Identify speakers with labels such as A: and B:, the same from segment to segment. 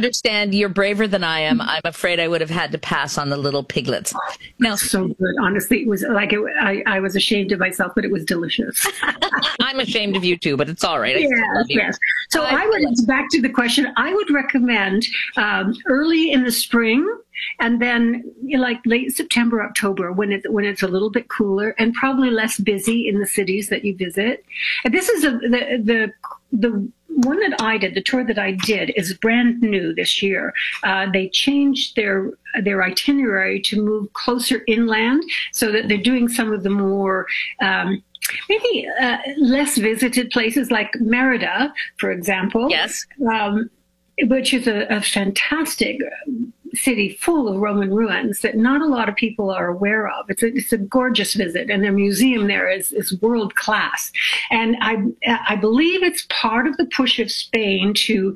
A: understand. You're braver than I am. I'm afraid I would have had to pass on the little piglets. Now,
B: So good. Honestly, it was like I was ashamed of myself, but it was delicious.
A: I'm ashamed of you too, but it's all right. I still
B: Yes,
A: love you.
B: yes. So I would, back to the question, I would recommend early in the spring, and then like late September, October, when it's a little bit cooler and probably less busy in the cities that you visit. And this is the one that I did, the tour that I did, is brand new this year. They changed their itinerary to move closer inland, so that they're doing some of the more maybe less visited places, like Merida, for example.
A: Yes.
B: Which is a fantastic city full of Roman ruins that not a lot of people are aware of. It's a gorgeous visit, and their museum there is world class. And I believe it's part of the push of Spain to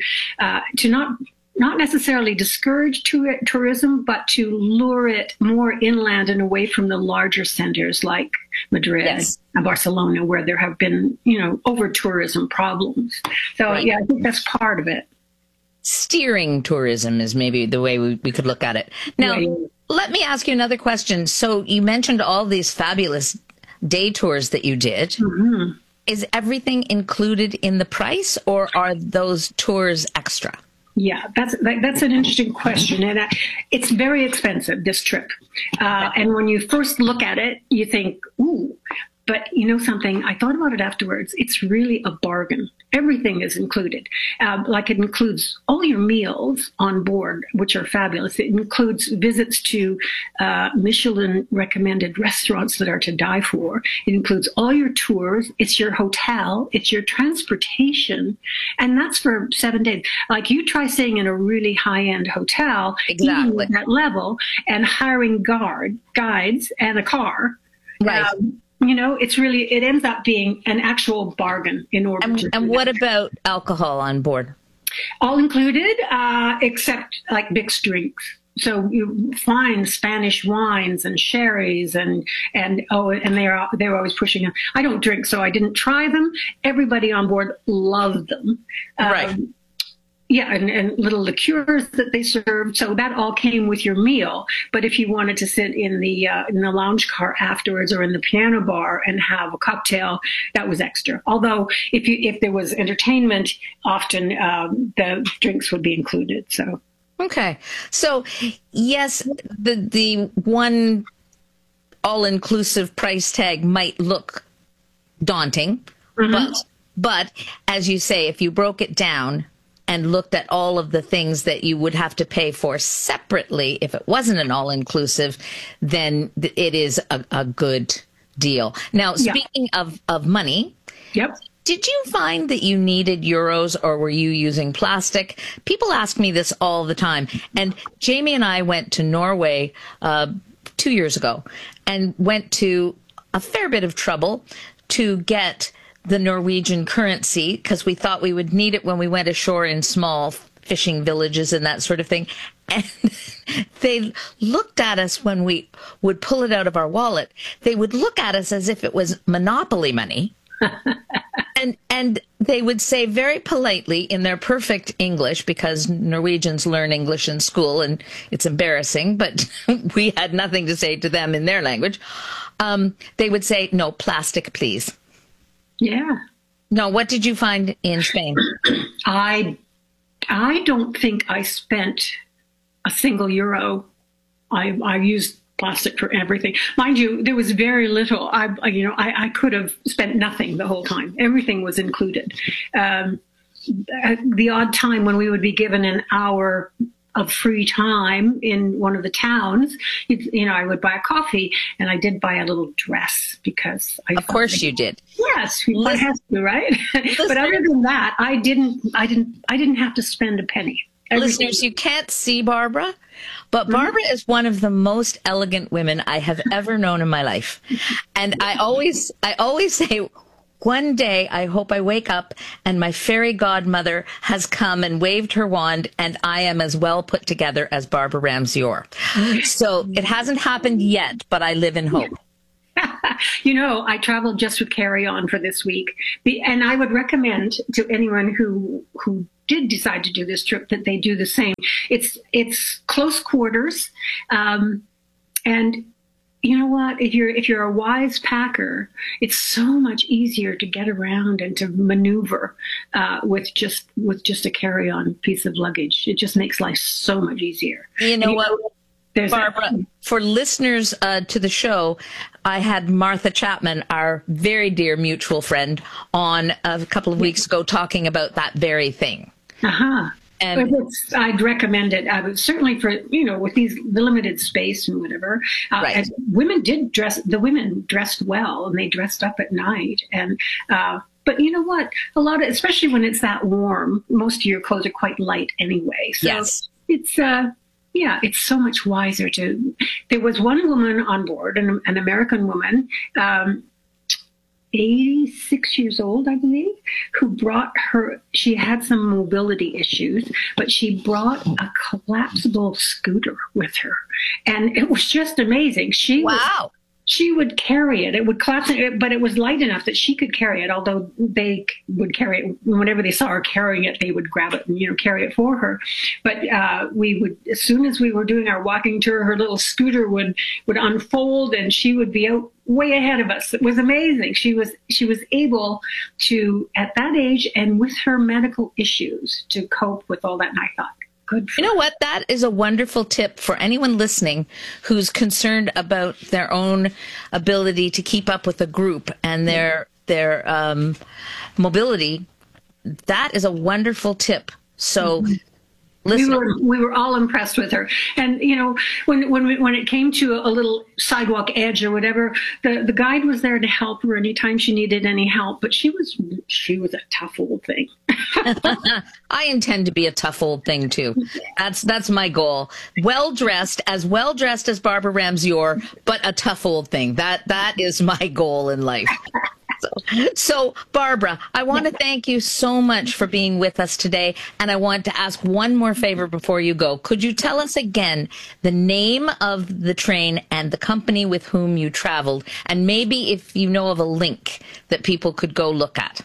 B: not necessarily discourage tourism, but to lure it more inland and away from the larger centers like Madrid and Barcelona, where there have been, over tourism problems. So yeah, I think that's part of it.
A: Steering tourism is maybe the way we could look at it. Now, let me ask you another question. So you mentioned all these fabulous day tours that you did. Mm-hmm. Is everything included in the price, or are those tours extra?
B: Yeah, that's an interesting question, and it's very expensive, this trip. And when you first look at it, you think, ooh. But you know something? I thought about it afterwards. It's really a bargain. Everything is included. Like it includes all your meals on board, which are fabulous. It includes visits to Michelin recommended restaurants that are to die for. It includes all your tours. It's your hotel. It's your transportation. And that's for 7 days. Like you try staying in a really high-end hotel, even at that level, and hiring guides and a car.
A: Right.
B: It ends up being an actual bargain in order to.
A: And what about alcohol on board?
B: All included, except like mixed drinks. So you find Spanish wines and sherries and they're always pushing them. I don't drink, so I didn't try them. Everybody on board loved them.
A: Right.
B: Yeah, and little liqueurs that they served. So that all came with your meal. But if you wanted to sit in the lounge car afterwards or in the piano bar and have a cocktail, that was extra. Although if there was entertainment, often the drinks would be included. So
A: okay, so yes, the one all-inclusive price tag might look daunting, mm-hmm. but as you say, if you broke it down and looked at all of the things that you would have to pay for separately if it wasn't an all-inclusive, then it is a good deal. Now, speaking of money, did you find that you needed euros, or were you using plastic? People ask me this all the time. And Jamie and I went to Norway 2 years ago and went to a fair bit of trouble to get the Norwegian currency, because we thought we would need it when we went ashore in small fishing villages and that sort of thing. And they looked at us when we would pull it out of our wallet. They would look at us as if it was Monopoly money. And they would say very politely in their perfect English, because Norwegians learn English in school and it's embarrassing, but we had nothing to say to them in their language. They would say, "No, plastic, please."
B: Yeah.
A: No, what did you find in Spain?
B: I don't think I spent a single euro. I used plastic for everything. Mind you, there was very little. I could have spent nothing the whole time. Everything was included. The odd time when we would be given an hour of free time in one of the towns, I would buy a coffee, and I did buy a little dress because
A: Of course you did.
B: Yes, one has to, right? But other than that, I didn't have to spend a penny.
A: Listeners, you can't see Barbara, but Barbara is one of the most elegant women I have ever known in my life. And I always say, one day, I hope I wake up and my fairy godmother has come and waved her wand and I am as well put together as Barbara Ramsey Orr. So it hasn't happened yet, but I live in hope.
B: I traveled just with carry-on for this week. And I would recommend to anyone who did decide to do this trip, that they do the same. It's close quarters, and you know what? If you're a wise packer, it's so much easier to get around and to maneuver with just a carry-on piece of luggage. It just makes life so much easier.
A: You know what, Barbara? For listeners to the show, I had Martha Chapman, our very dear mutual friend, on a couple of weeks ago talking about that very thing. And
B: I'd recommend it. Certainly for, with the limited space and whatever.
A: Right.
B: And the women dressed well, and they dressed up at night. And, but you know what? Especially when it's that warm, most of your clothes are quite light anyway. So
A: yes.
B: It's so much wiser there was one woman on board, an American woman, 86 years old, I believe, who she had some mobility issues, but she brought a collapsible scooter with her. And it was just amazing. She would carry it. It would collapse, but it was light enough that she could carry it, although they would carry it. Whenever they saw her carrying it, they would grab it and, carry it for her. But we would, as soon as we were doing our walking tour, her little scooter would unfold, and she would be out way ahead of us. It was amazing. She was able to, at that age and with her medical issues, to cope with all that. And I thought, good.
A: You know what? That is a wonderful tip for anyone listening who's concerned about their own ability to keep up with a group and their mobility. That is a wonderful tip. So,
B: we were all impressed with her. And, when it came to a little sidewalk edge or whatever, the guide was there to help her anytime she needed any help. But she was a tough old thing.
A: I intend to be a tough old thing too. That's my goal. Well dressed as Barbara Ramsior, but a tough old thing. That is my goal in life. So, Barbara, I want to thank you so much for being with us today. And I want to ask one more favor before you go. Could you tell us again the name of the train and the company with whom you traveled? And maybe if you know of a link that people could go look at.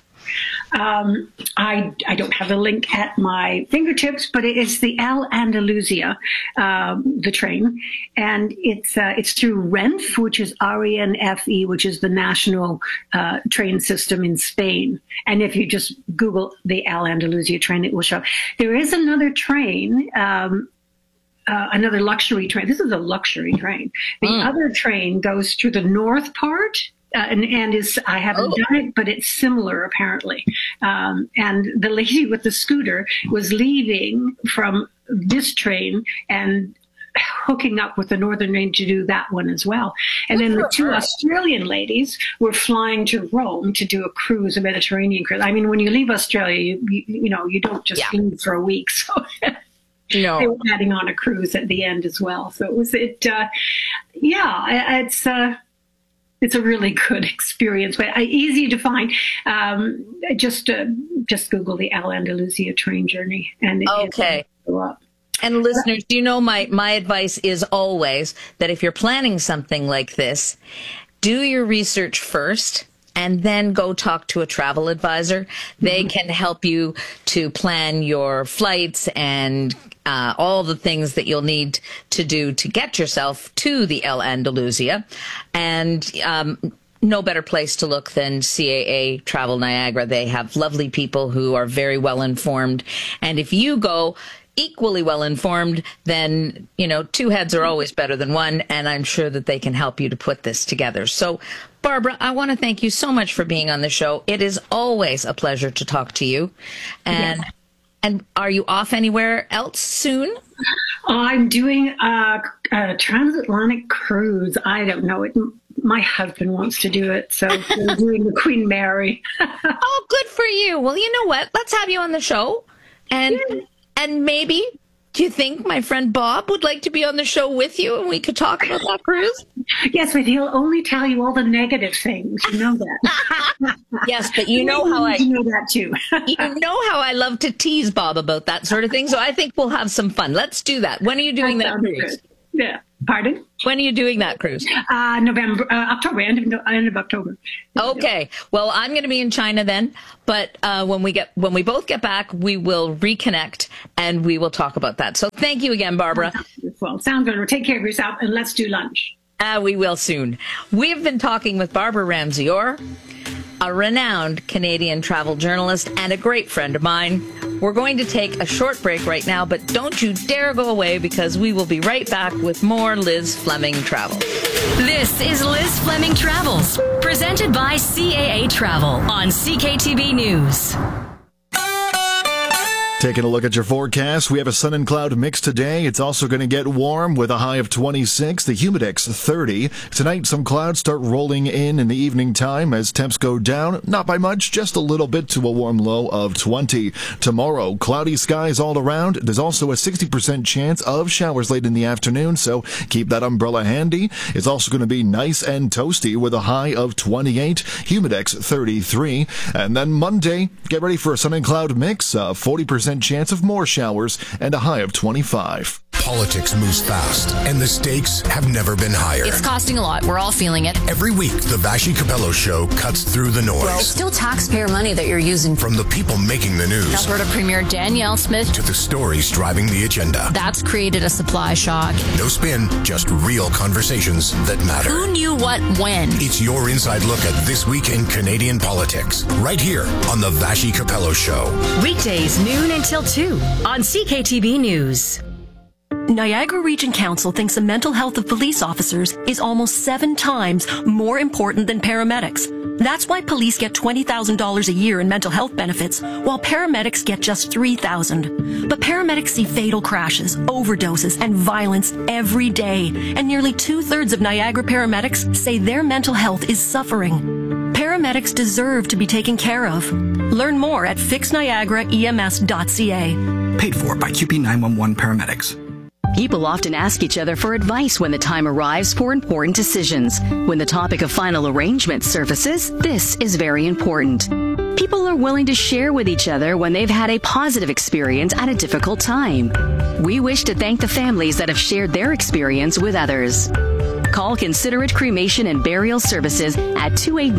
B: I don't have a link at my fingertips, but it is the Al Andalusia, the train, and it's through Renfe, which is RENFE, which is the national train system in Spain. And if you just Google the Al Andalusia train, it will show. There is another train. Another luxury train. This is a luxury train. The other train goes through the north part. And I haven't done it, but it's similar apparently. And the lady with the scooter was leaving from this train and hooking up with the Northern Train to do that one as well. And then the two Australian ladies were flying to Rome to do a cruise, a Mediterranean cruise. I mean, when you leave Australia, you don't just leave for a week. So
A: no.
B: They were adding on a cruise at the end as well. So it's a really good experience, but easy to find. Just Google the Al Andalusia train journey, and
A: okay.
B: It'll go up.
A: And listeners, do you know my advice is always that if you're planning something like this, do your research first and then go talk to a travel advisor. They can help you to plan your flights and all the things that you'll need to do to get yourself to the El Andalusia. And no better place to look than CAA Travel Niagara. They have lovely people who are very well informed. And if you go equally well informed, then, two heads are always better than one. And I'm sure that they can help you to put this together. So, Barbara, I want to thank you so much for being on the show. It is always a pleasure to talk to you. And
B: yes.
A: And are you off anywhere else soon?
B: I'm doing a transatlantic cruise. I don't know it. My husband wants to do it, so we're doing the Queen Mary.
A: Oh, good for you. Well, you know what? Let's have you on the show. And maybe, do you think my friend Bob would like to be on the show with you and we could talk about that cruise?
B: Yes, but he'll only tell you all the negative things. You know that.
A: Yes, but you know how
B: you know that too.
A: You know how I love to tease Bob about that sort of thing. So I think we'll have some fun. Let's do that. When are you doing that cruise?
B: Yeah. Pardon?
A: When are you doing that cruise?
B: October, end of October.
A: Okay. Well, I'm going to be in China then, but when we both get back, we will reconnect and we will talk about that. So thank you again, Barbara.
B: Well, sounds good. Well, take care of yourself and let's do lunch.
A: We will soon. We've been talking with Barbara Ramsey-Orr, a renowned Canadian travel journalist and a great friend of mine. We're going to take a short break right now, but don't you dare go away because we will be right back with more Liz Fleming Travel.
C: This is Liz Fleming Travels, presented by CAA Travel on CKTB News.
D: Taking a look at your forecast, we have a sun and cloud mix today. It's also going to get warm with a high of 26, the humidex 30. Tonight, some clouds start rolling in the evening time as temps go down. Not by much, just a little bit to a warm low of 20. Tomorrow, cloudy skies all around. There's also a 60% chance of showers late in the afternoon, so keep that umbrella handy. It's also going to be nice and toasty with a high of 28, humidex 33. And then Monday, get ready for a sun and cloud mix, 40% chance of more showers and a high of 25.
E: Politics moves fast, and the stakes have never been higher.
F: It's costing a lot. We're all feeling it.
E: Every week, the Vassy Capello Show cuts through the noise.
F: Well, it's still taxpayer money that you're using.
E: From the people making the news
F: Alberta Premier Danielle Smith
E: to the stories driving the agenda.
F: That's created a supply shock.
E: No spin, just real conversations that matter.
F: Who knew what when?
E: It's your inside look at this week in Canadian politics, right here on the Vassy Capello Show.
C: Weekdays, noon until 2 on CKTB News.
G: Niagara Region Council thinks the mental health of police officers is almost 7 times more important than paramedics. That's why police get $20,000 a year in mental health benefits, while paramedics get just $3,000. But paramedics see fatal crashes, overdoses, and violence every day, and nearly 2/3 of Niagara paramedics say their mental health is suffering. Paramedics deserve to be taken care of. Learn more at fixniagaraems.ca.
H: Paid for by QP 911 paramedics.
I: People often ask each other for advice when the time arrives for important decisions. When the topic of final arrangement surfaces, this is very important. People are willing to share with each other when they've had a positive experience at a difficult time. We wish to thank the families that have shared their experience with others. Call Considerate Cremation and Burial Services at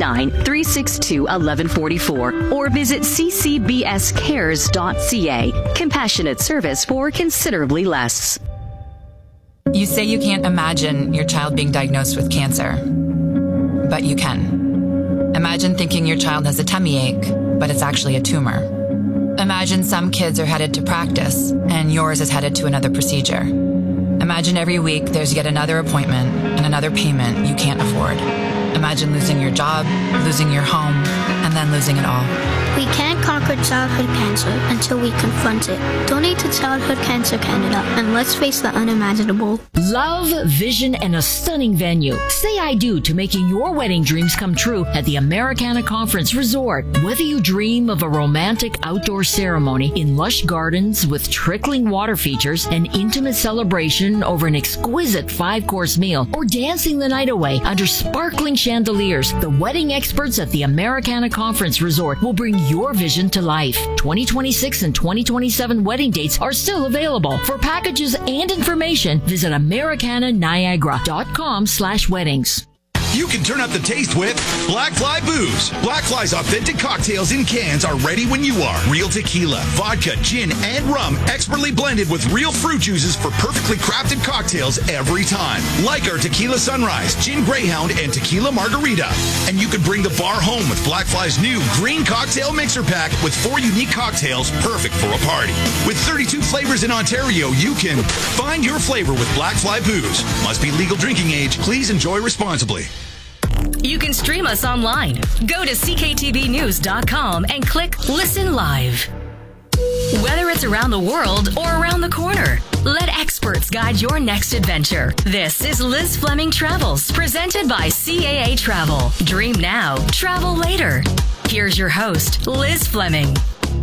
I: 289-362-1144 or visit ccbscares.ca. Compassionate service for considerably less.
J: You say you can't imagine your child being diagnosed with cancer, but you can. Imagine thinking your child has a tummy ache, but it's actually a tumor. Imagine some kids are headed to practice and yours is headed to another procedure. Imagine every week there's yet another appointment and another payment you can't afford. Imagine losing your job, losing your home, and then losing it all.
K: We can't conquer childhood cancer until we confront it. Donate to Childhood Cancer Canada and let's face the unimaginable.
L: Love, vision, and a stunning venue. Say I do to making your wedding dreams come true at the Americana Conference Resort. Whether you dream of a romantic outdoor ceremony in lush gardens with trickling water features, an intimate celebration over an exquisite 5-course meal, or dancing the night away under sparkling chandeliers, the wedding experts at the Americana Conference Resort will bring your vision to life. 2026 and 2027 wedding dates are still available. For packages and information, visit americananiagara.com/weddings.
M: You can turn up the taste with Black Fly Booze. Black Fly's authentic cocktails in cans are ready when you are. Real tequila, vodka, gin, and rum, expertly blended with real fruit juices for perfectly crafted cocktails every time. Like our Tequila Sunrise, Gin Greyhound, and Tequila Margarita. And you can bring the bar home with Black Fly's new green cocktail mixer pack with 4 unique cocktails perfect for a party. With 32 flavors in Ontario, you can find your flavor with Black Fly Booze. Must be legal drinking age. Please enjoy responsibly.
C: You can stream us online. Go to cktvnews.com and click Listen Live. Whether it's around the world or around the corner, let experts guide your next adventure. This is Liz Fleming Travels, presented by CAA Travel. Dream now, travel later. Here's your host, Liz Fleming.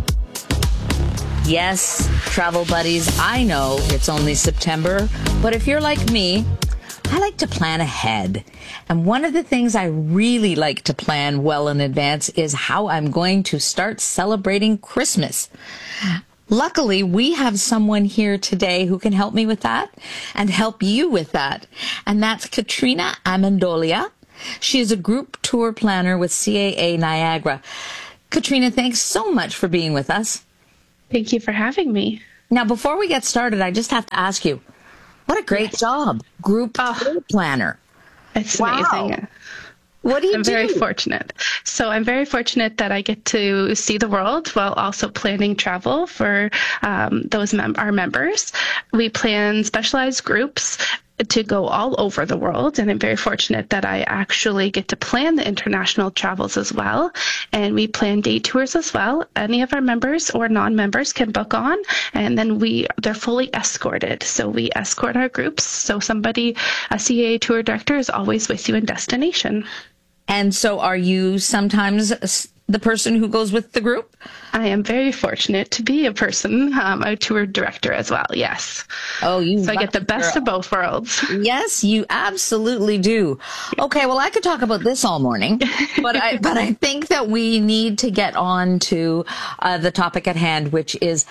A: Yes, travel buddies, I know it's only September, but if you're like me, I like to plan ahead. And one of the things I really like to plan well in advance is how I'm going to start celebrating Christmas. luckily, we have someone here today who can help me with that and help you with that. And that's Katrina Amendolia. She is a group tour planner with CAA Niagara. Katrina, thanks so much for being with us.
N: Thank you for having me.
A: Now, before we get started, I just have to ask you, what a great job, group tour planner.
N: It's amazing.
A: What do you do?
N: I'm very fortunate. So I'm very fortunate that I get to see the world while also planning travel for our members. We plan specialized groups to go all over the world, and I'm very fortunate that I actually get to plan the international travels as well. And we plan day tours as well. Any of our members or non-members can book on, and then they're fully escorted. So we escort our groups. So a CAA tour director is always with you in destination.
A: And so are you sometimes the person who goes with the group?
N: I am very fortunate to be a tour director as well, yes.
A: Oh,
N: so I get the best of both worlds.
A: Yes, you absolutely do. Okay, well, I could talk about this all morning, but I think that we need to get on to the topic at hand, which is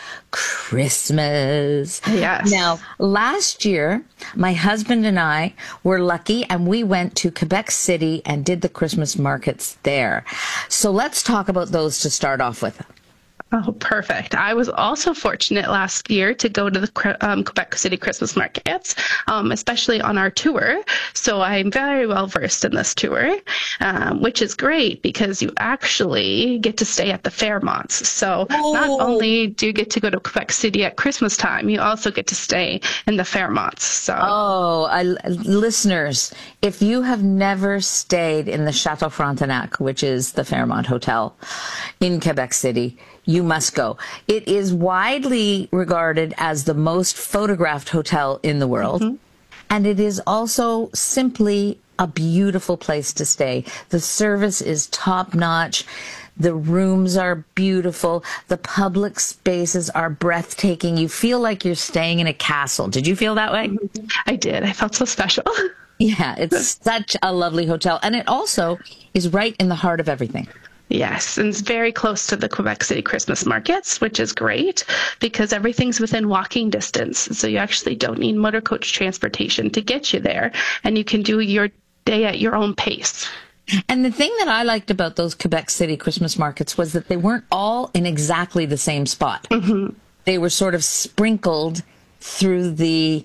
A: Christmas.
N: Yes.
A: Now, last year, my husband and I were lucky, and we went to Quebec City and did the Christmas markets there. So let's talk about those to start off with.
N: Oh, perfect. I was also fortunate last year to go to the Quebec City Christmas markets, especially on our tour. So I'm very well versed in this tour, which is great because you actually get to stay at the Fairmonts. So not only do you get to go to Quebec City at Christmas time, you also get to stay in the Fairmonts. So,
A: listeners, if you have never stayed in the Chateau Frontenac, which is the Fairmont Hotel in Quebec City, you must go. It is widely regarded as the most photographed hotel in the world. Mm-hmm. And it is also simply a beautiful place to stay. The service is top notch. The rooms are beautiful. The public spaces are breathtaking. You feel like you're staying in a castle. Did you feel that way?
N: I did. I felt so special.
A: Yeah, it's such a lovely hotel. And it also is right in the heart of everything.
N: Yes, and it's very close to the Quebec City Christmas markets, which is great because everything's within walking distance. So you actually don't need motor coach transportation to get you there, and you can do your day at your own pace.
A: And the thing that I liked about those Quebec City Christmas markets was that they weren't all in exactly the same spot. Mm-hmm. They were sort of sprinkled through the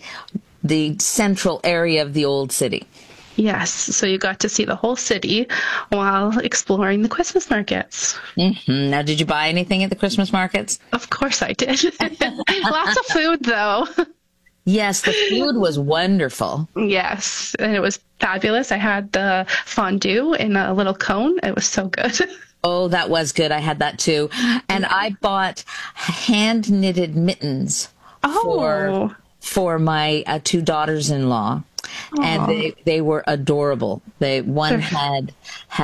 A: central area of the old city.
N: Yes, so you got to see the whole city while exploring the Christmas markets.
A: Mm-hmm. Now, did you buy anything at the Christmas markets?
N: Of course I did. Lots of food, though.
A: Yes, the food was wonderful.
N: Yes, and it was fabulous. I had the fondue in a little cone. It was so good.
A: Oh, that was good. I had that too. And I bought hand-knitted mittens for my two daughters-in-law. And they were adorable. One had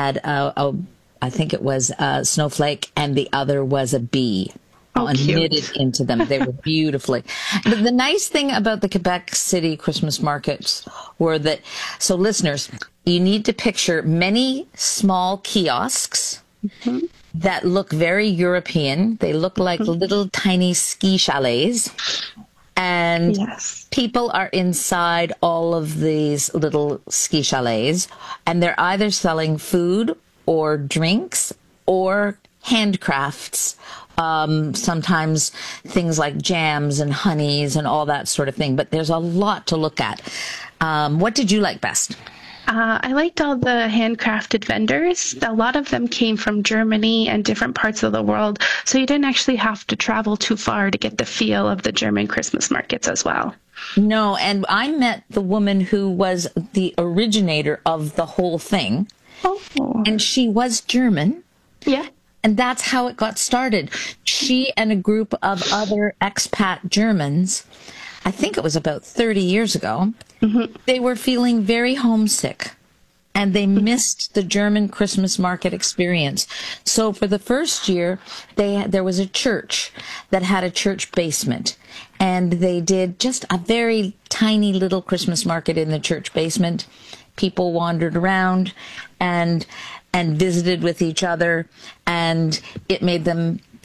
A: I think it was a snowflake, and the other was a bee. Knitted into them. They were beautifully. But the nice thing about the Quebec City Christmas markets were that, so listeners, you need to picture many small kiosks that look very European. They look like little tiny ski chalets. And people are inside all of these little ski chalets, and they're either selling food or drinks or handcrafts, sometimes things like jams and honeys and all that sort of thing. But there's a lot to look at. What did you like best?
N: I liked all the handcrafted vendors. A lot of them came from Germany and different parts of the world, so you didn't actually have to travel too far to get the feel of the German Christmas markets as well.
A: No, and I met the woman who was the originator of the whole thing, and she was German.
N: Yeah.
A: And that's how it got started. She and a group of other expat Germans, I think it was about 30 years ago, they were feeling very homesick, and they missed the German Christmas market experience. So for the first year, there was a church that had a church basement, and they did just a very tiny little Christmas market in the church basement. People wandered around and visited with each other, and it made them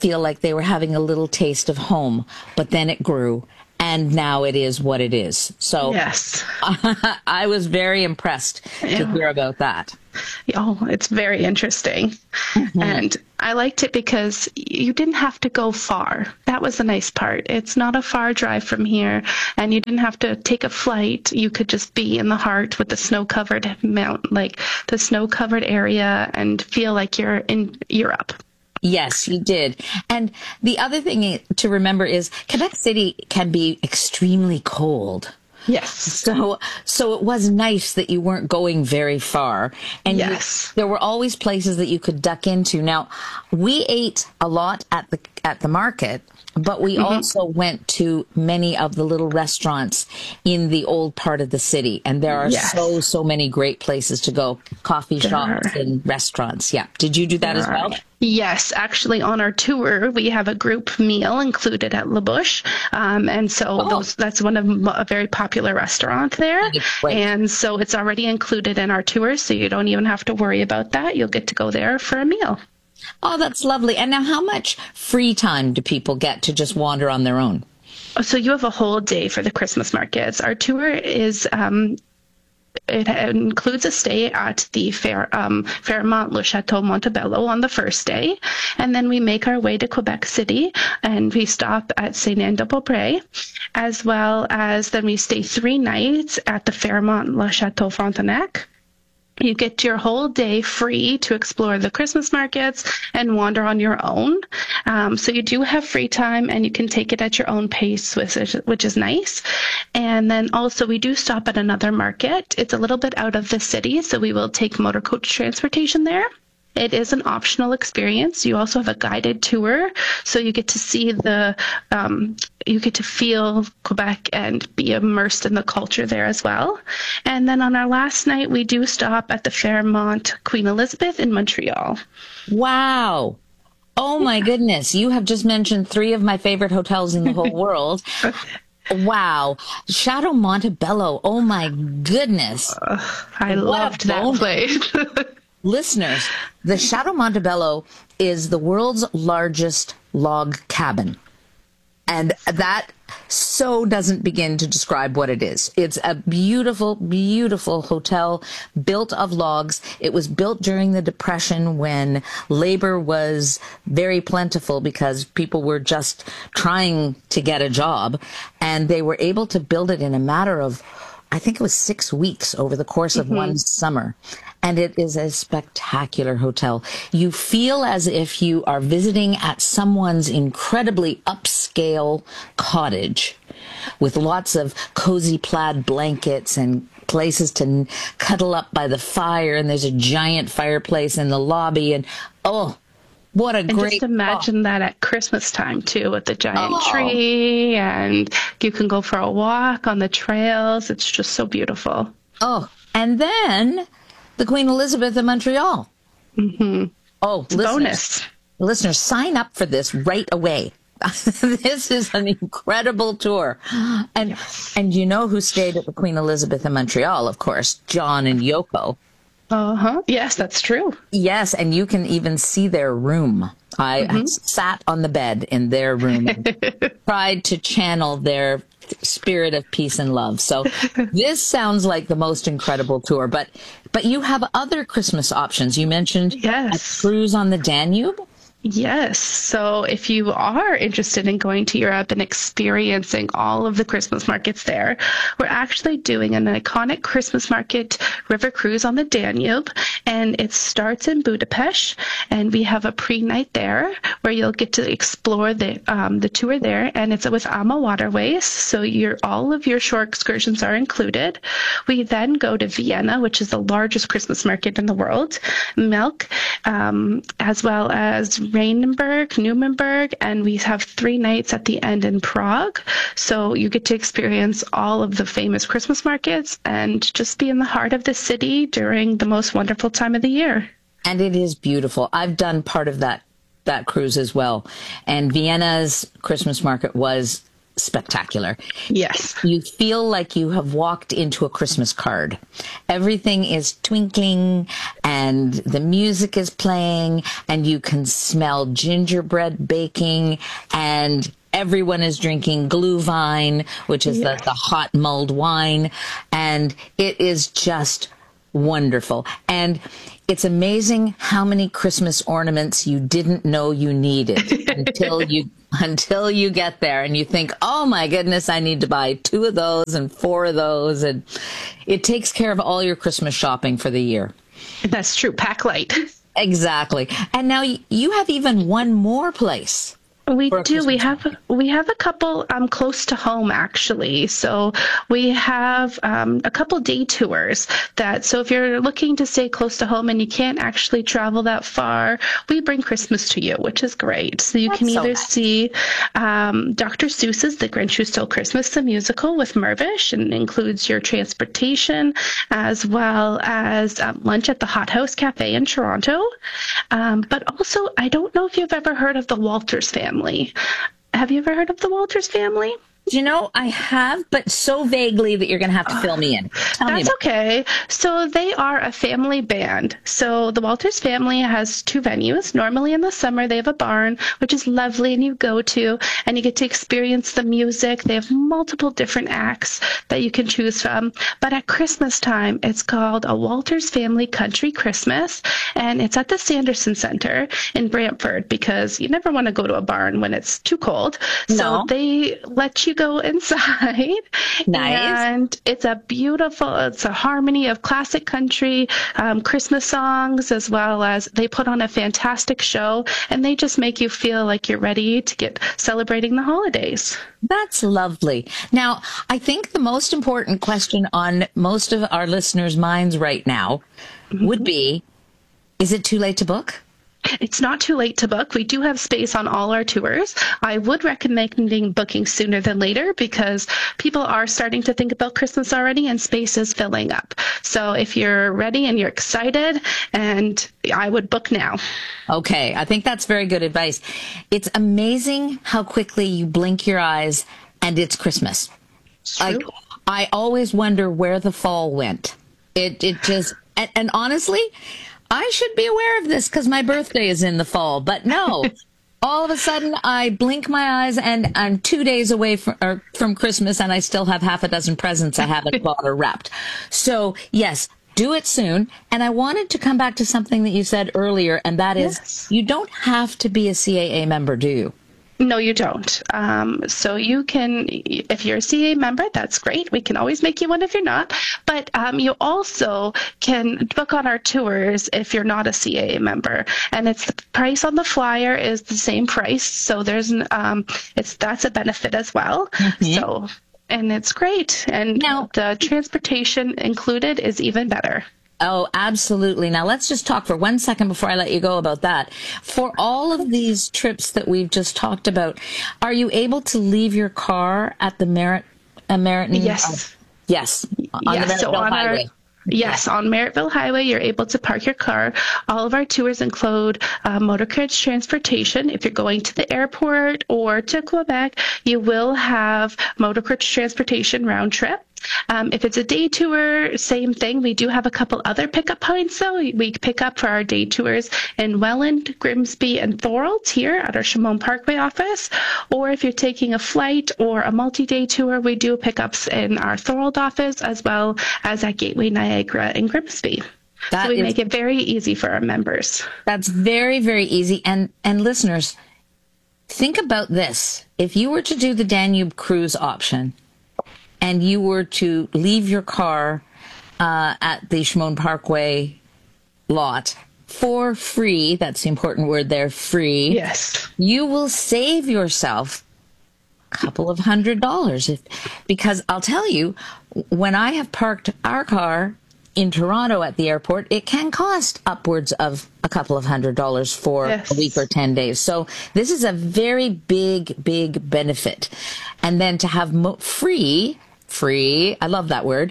A: feel like they were having a little taste of home, but then it grew. And now it is what it is. So
N: yes,
A: I was very impressed to hear about that.
N: Oh, it's very interesting. Mm-hmm. And I liked it because you didn't have to go far. That was the nice part. It's not a far drive from here, and you didn't have to take a flight. You could just be in the heart with the snow-covered mountain, like the snow-covered area, and feel like you're in Europe.
A: Yes, you did. And the other thing to remember is Quebec City can be extremely cold.
N: Yes.
A: So it was nice that you weren't going very far. And
N: yes,
A: there were always places that you could duck into. Now, we ate a lot at the market, but we also went to many of the little restaurants in the old part of the city. And there are so many great places to go, coffee shops and restaurants. Yeah. Did you do that as well?
N: Yes, actually on our tour, we have a group meal included at La Bouche. And so that's one of a very popular restaurant there. And so it's already included in our tour. So you don't even have to worry about that. You'll get to go there for a meal.
A: Oh, that's lovely. And now how much free time do people get to just wander on their own?
N: So you have a whole day for the Christmas markets. Our tour is... it includes a stay at the Fairmont Le Chateau Montebello on the first day, and then we make our way to Quebec City, and we stop at Saint-Anne-de-Beaupré, as well as then we stay 3 nights at the Fairmont Le Chateau Frontenac. You get your whole day free to explore the Christmas markets and wander on your own. So you do have free time, and you can take it at your own pace, which is nice. And then also we do stop at another market. It's a little bit out of the city, so we will take motor coach transportation there. It is an optional experience. You also have a guided tour, so you get to see you get to feel Quebec and be immersed in the culture there as well. And then on our last night, we do stop at the Fairmont Queen Elizabeth in Montreal.
A: Wow. Oh my goodness. You have just mentioned 3 of my favorite hotels in the whole world. Wow. Chateau Montebello. Oh my goodness.
N: I loved that place.
A: Listeners, the Chateau Montebello is the world's largest log cabin. And that so doesn't begin to describe what it is. It's a beautiful, beautiful hotel built of logs. It was built during the Depression when labor was very plentiful because people were just trying to get a job. And they were able to build it in a matter of, I think it was 6 weeks over the course of one summer. And it is a spectacular hotel. You feel as if you are visiting at someone's incredibly upscale cottage with lots of cozy plaid blankets and places to cuddle up by the fire. And there's a giant fireplace in the lobby. And what a great...
N: And just imagine that at Christmas time, too, with the giant tree, and you can go for a walk on the trails. It's just so beautiful.
A: Oh, and then the Queen Elizabeth of Montreal.
N: Mm-hmm.
A: Oh, listeners, sign up for this right away. This is an incredible tour. And you know who stayed at the Queen Elizabeth of Montreal, of course, John and Yoko.
N: Yes, that's true.
A: Yes, and you can even see their room. I sat on the bed in their room and tried to channel their spirit of peace and love. So this sounds like the most incredible tour. But you have other Christmas options. You mentioned a cruise on the Danube.
N: Yes. So if you are interested in going to Europe and experiencing all of the Christmas markets there, we're actually doing an iconic Christmas market river cruise on the Danube, and it starts in Budapest, and we have a pre-night there where you'll get to explore the tour there, and it's with AMA Waterways, so all of your shore excursions are included. We then go to Vienna, which is the largest Christmas market in the world, Milk, as well as Reinenberg, Nuremberg, and we have 3 nights at the end in Prague. So you get to experience all of the famous Christmas markets and just be in the heart of the city during the most wonderful time of the year.
A: And it is beautiful. I've done part of that cruise as well. And Vienna's Christmas market was spectacular.
N: Yes.
A: You feel like you have walked into a Christmas card. Everything is twinkling and the music is playing and you can smell gingerbread baking and everyone is drinking Glühwein, which is the hot mulled wine. And it is just wonderful. And it's amazing how many Christmas ornaments you didn't know you needed until you get there and you think, oh my goodness, I need to buy 2 of those and 4 of those. And it takes care of all your Christmas shopping for the year.
N: That's true. Pack light.
A: Exactly. And now you have even one more place.
N: We do. We have a couple close to home, actually. So we have a couple day tours so if you're looking to stay close to home and you can't actually travel that far, we bring Christmas to you, which is great. So you can either see Dr. Seuss's The Grinch Who Stole Christmas, the musical with Mirvish, and includes your transportation as well as lunch at the Hot House Cafe in Toronto. But also, I don't know if you've ever heard of the Walters family. Have you ever heard of the Walters family?
A: You know, I have, but so vaguely that you're going to have to fill me in.
N: That's okay. So they are a family band. So the Walters family has 2 venues. Normally in the summer, they have a barn, which is lovely, and you go to, and you get to experience the music. They have multiple different acts that you can choose from. But at Christmas time, it's called a Walters Family Country Christmas, and it's at the Sanderson Center in Brantford, because you never want to go to a barn when it's too cold.
A: No.
N: So they let you go inside.
A: Nice.
N: And it's a harmony of classic country, Christmas songs, as well as they put on a fantastic show, and they just make you feel like you're ready to get celebrating the holidays.
A: That's lovely. Now, I think the most important question on most of our listeners' minds right now would be, is it too late to book?
N: It's not too late to book. We do have space on all our tours. I would recommend booking sooner than later, because people are starting to think about Christmas already and space is filling up. So if you're ready and you're excited, and I would book now.
A: Okay, I think that's very good advice. It's amazing how quickly you blink your eyes and it's Christmas. Like, I always wonder where the fall went. It just, and honestly, I should be aware of this because my birthday is in the fall, but no. All of a sudden, I blink my eyes and I'm 2 days away from Christmas, and I still have half a dozen presents I haven't bought or wrapped. So, yes, do it soon. And I wanted to come back to something that you said earlier, and that is, you don't have to be a CAA member, do you?
N: No, you don't. So you can, if you're a CA member, that's great. We can always make you one if you're not. But you also can book on our tours if you're not a CA member. And it's the price on the flyer is the same price. So there's that's a benefit as well. Mm-hmm. So, and it's great. And now, the transportation included is even better.
A: Oh, absolutely. Now, let's just talk for 1 second before I let you go about that. For all of these trips that we've just talked about, are you able to leave your car at the Meriton?
N: Yes.
A: Yes. On the Merrittville Highway.
N: Yes, on Merrittville Highway, you're able to park your car. All of our tours include motor carriage transportation. If you're going to the airport or to Quebec, you will have motor carriage transportation round trip. If it's a day tour, same thing. We do have a couple other pickup points, though. We pick up for our day tours in Welland, Grimsby, and Thorold here at our Chemung Parkway office. Or if you're taking a flight or a multi-day tour, we do pickups in our Thorold office as well as at Gateway Niagara in Grimsby. So we make it very easy for our members.
A: That's very, very easy. And listeners, think about this. If you were to do the Danube Cruise option, and you were to leave your car at the Chemung Parkway lot for free, that's the important word there, free.
N: Yes.
A: You will save yourself a couple of $100. Because I'll tell you, when I have parked our car in Toronto at the airport, it can cost upwards of a couple of $100 for a week or 10 days. So this is a very big, big benefit. And then to have free, I love that word,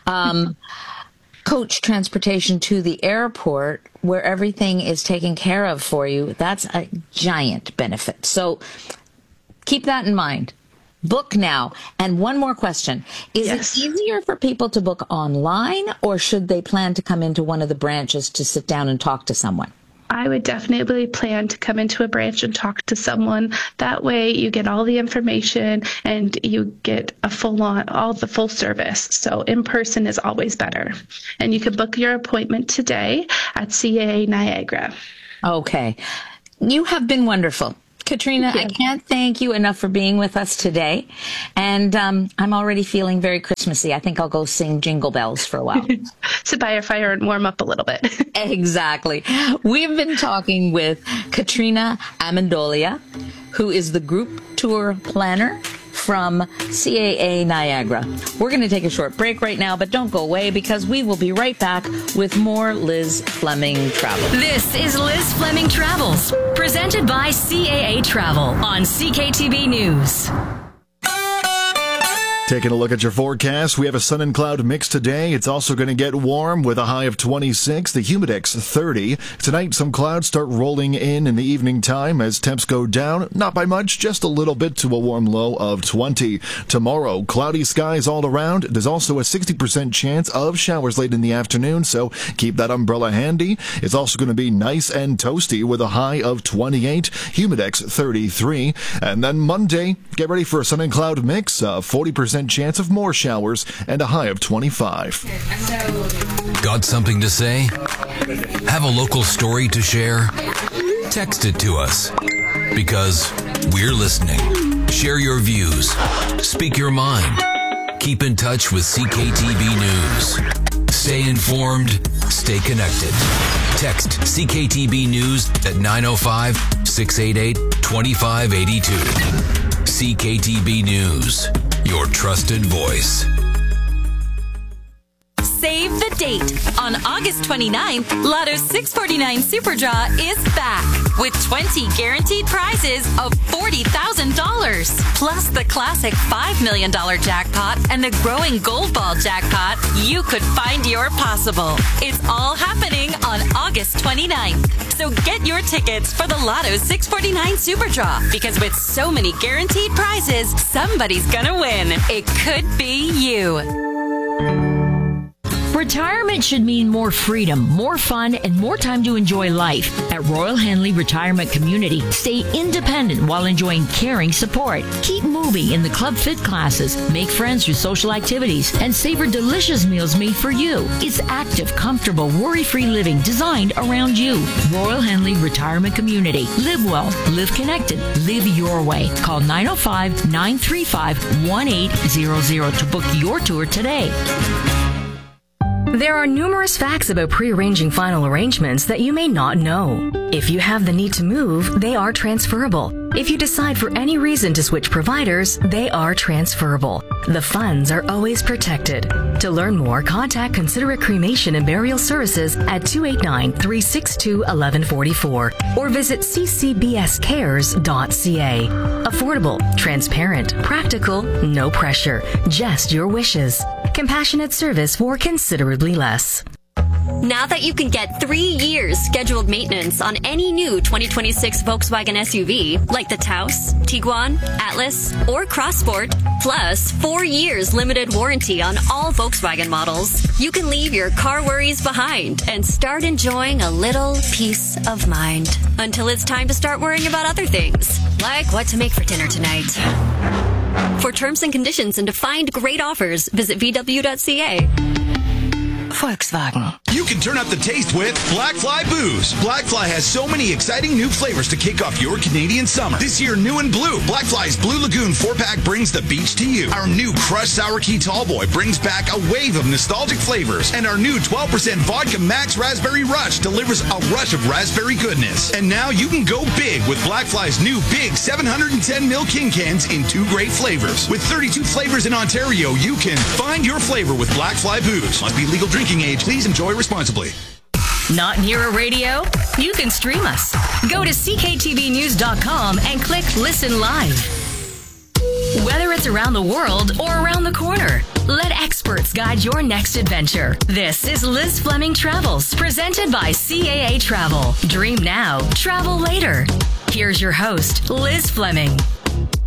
A: coach transportation to the airport where everything is taken care of for you, that's a giant benefit. So keep that in mind. book now. And one more question. Is it easier for people to book online, or should they plan to come into one of the branches to sit down and talk to someone?
N: I would definitely plan to come into a branch and talk to someone. That way you get all the information and you get all the full service. So in person is always better. And you can book your appointment today at CAA Niagara.
A: Okay. You have been wonderful. Katrina, I can't thank you enough for being with us today. And I'm already feeling very Christmassy. I think I'll go sing Jingle Bells for a while.
N: Sit by your fire and warm up a little bit.
A: Exactly. We've been talking with Katrina Amendolia, who is the group tour planner from CAA Niagara. We're going to take a short break right now, but don't go away because we will be right back with more Liz Fleming Travel.
C: This is Liz Fleming Travels, presented by CAA Travel on CKTB News.
D: Taking a look at your forecast, we have a sun and cloud mix today. It's also going to get warm with a high of 26, the humidex 30. Tonight, some clouds start rolling in the evening time as temps go down. Not by much, just a little bit to a warm low of 20. Tomorrow, cloudy skies all around. There's also a 60% chance of showers late in the afternoon, so keep that umbrella handy. It's also going to be nice and toasty with a high of 28, humidex 33. And then Monday, get ready for a sun and cloud mix, 40% chance of more showers and a high of 25.
O: Got something to say? Have a local story to share? Text it to us because we're listening. Share your views. Speak your mind. Keep in touch with CKTB News. Stay informed. Stay connected. Text CKTB News at 905-688-2582. CKTB News, your trusted voice.
P: Save the date. On August 29th, Lotto 649 Super Draw is back with 20 guaranteed prizes of $40,000. Plus the classic $5 million jackpot and the growing Gold Ball jackpot. You could find your possible. It's all happening on August 29th. So get your tickets for the Lotto 649 Super Draw, because with so many guaranteed prizes, somebody's gonna win. It could be you.
L: Retirement should mean more freedom, more fun, and more time to enjoy life. At Royal Henley Retirement Community, stay independent while enjoying caring support. Keep moving in the Club Fit classes, make friends through social activities, and savor delicious meals made for you. It's active, comfortable, worry-free living designed around you. Royal Henley Retirement Community. Live well, live connected, live your way. Call 905-935-1800 to book your tour today.
I: There are numerous facts about pre-arranging final arrangements that you may not know. If you have the need to move, they are transferable. If you decide for any reason to switch providers, they are transferable. The funds are always protected. To learn more, contact Considerate Cremation and Burial Services at 289-362-1144 or visit ccbscares.ca. Affordable, transparent, practical, no pressure, just your wishes. Compassionate service for considerably less.
Q: Now that you can get 3 years scheduled maintenance on any new 2026 Volkswagen SUV, like the Taos, Tiguan, Atlas, or Crossport, plus 4 years limited warranty on all Volkswagen models, you can leave your car worries behind and start enjoying a little peace of mind. Until it's time to start worrying about other things, like what to make for dinner tonight. For terms and conditions and to find great offers, visit VW.ca.
M: Volkswagen. You can turn up the taste with Black Fly Booze. Black Fly has so many exciting new flavors to kick off your Canadian summer. This year, new and blue, Black Fly's Blue Lagoon 4-pack brings the beach to you. Our new Crushed Sour Key Tallboy brings back a wave of nostalgic flavors. And our new 12% Vodka Max Raspberry Rush delivers a rush of raspberry goodness. And now you can go big with Black Fly's new big 710ml King Cans in 2 great flavors. With 32 flavors in Ontario, you can find your flavor with Black Fly Booze. Must be legal drinking age. Please enjoy responsibly.
C: Not near a radio? You can stream us. Go to CKTBnews.com and click Listen Live. Whether it's around the world or around the corner, let experts guide your next adventure. This is Liz Fleming Travels, presented by CAA Travel. Dream now, travel later. Here's your host, Liz Fleming.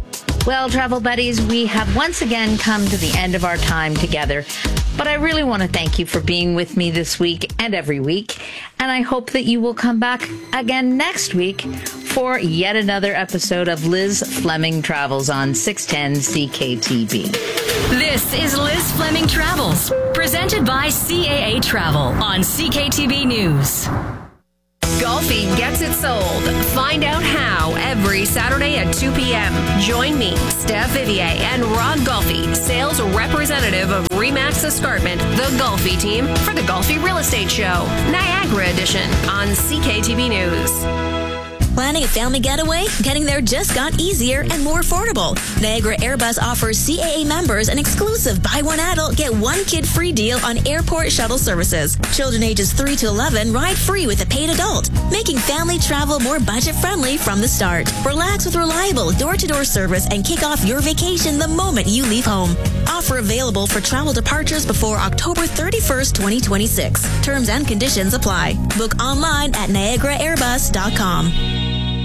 A: Well, travel buddies, we have once again come to the end of our time together. But I really want to thank you for being with me this week and every week. And I hope that you will come back again next week for yet another episode of Liz Fleming Travels on 610 CKTB.
C: This is Liz Fleming Travels, presented by CAA Travel on CKTB News.
R: Golfi gets it sold. Find out how every Saturday at 2 p.m. Join me, Steph Vivier, and Rod Golfi, sales representative of Remax Escarpment, the Golfi team, for the Golfi Real Estate Show, Niagara Edition on CKTB News.
S: Planning a family getaway? Getting there just got easier and more affordable. Niagara Airbus offers CAA members an exclusive buy one adult, get one kid free deal on airport shuttle services. Children ages 3 to 11 ride free with a paid adult, making family travel more budget-friendly from the start. Relax with reliable door-to-door service and kick off your vacation the moment you leave home. Offer available for travel departures before October 31st, 2026. Terms and conditions apply. Book online at NiagaraAirbus.com.